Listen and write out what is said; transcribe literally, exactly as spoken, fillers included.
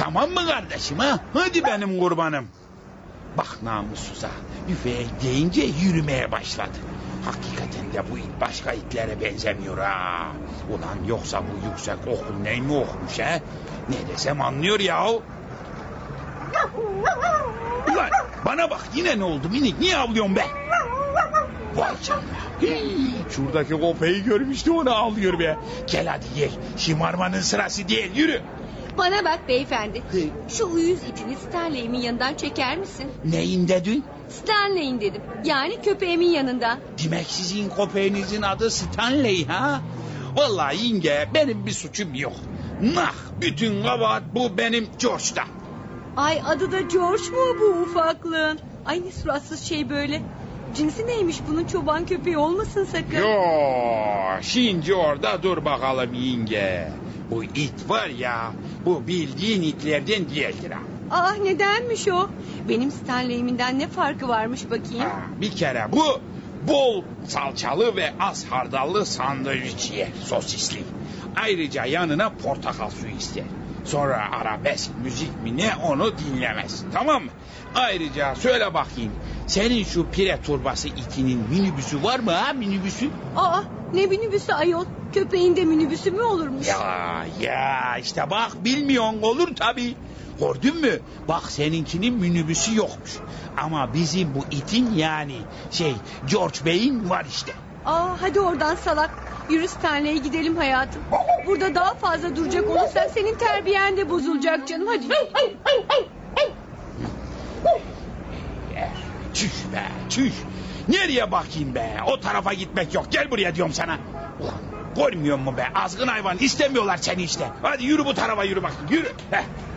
Tamam mı kardeşim ha? Hadi benim kurbanım. Bak namussuza, üfeğe deyince yürümeye başladı. Hakikaten de bu it başka itlere benzemiyor ha. Ulan yoksa bu yüksek okul ne mi okumuş ha? Ne desem anlıyor ya. Ulan bana bak, yine ne oldu minik, niye avlıyorsun be? Vay canına. Hii, şuradaki köpeği görmüştü, onu avlıyor be. Gel hadi gel, şımarmanın sırası değil, yürü. Bana bak beyefendi. Şu uyuz itini Stanley'imin yanından çeker misin? Neyin dedin? Stanley'in dedim. Yani köpeğimin yanından. Demek sizin köpeğinizin adı Stanley ha? Vallahi yenge, benim bir suçum yok. Nah, bütün kabahat bu benim George'da. Ay adı da George mu bu ufaklığın? Ay ne suratsız şey böyle. Cinsi neymiş bunun, çoban köpeği olmasın sakın. Yo, şimdi orada dur bakalım yenge. Bu it var ya, bu bildiğin itlerden değildir ha. Ah nedenmiş o? Benim Stanley'imden ne farkı varmış bakayım? Ha, bir kere bu bol salçalı ve az hardallı sandviç yer, sosisli. Ayrıca yanına portakal suyu ister. Sonra arabesk müzik mi ne, onu dinlemez, tamam mı? Ayrıca söyle bakayım, senin şu pire turbası itinin minibüsü var mı ha, minibüsü? Aa ne minibüsü ayol? Köpeğin de minibüsü mü olurmuş? Ya ya işte bak, bilmiyorsun, olur tabii. Gördün mü? Bak seninkinin minibüsü yokmuş. Ama bizim bu itin, yani şey George Bey'in var işte. Aa hadi oradan salak. Yürü Stanley'e gidelim hayatım. Burada daha fazla duracak olursan senin terbiyen de bozulacak canım, hadi. Çüş be çüş. Nereye bakayım be? O tarafa gitmek yok. Gel buraya diyorum sana. Ulan görmüyor musun be? Azgın hayvan, istemiyorlar seni işte. Hadi yürü bu tarafa, yürü bakayım, yürü. Heh.